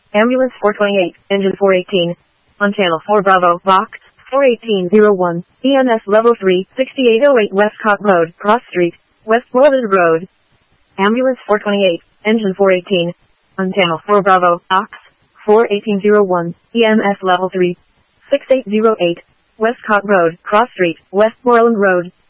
Ambulance 428, engine 418. On channel 4 Bravo, box 41801, EMS level 3, 6808 Westcott Road, Cross Street, Westmoreland Road. Ambulance 428, engine 418. On channel 4 Bravo, box 41801, EMS level 3, 6808 Westcott Road, Cross Street, Westmoreland Road.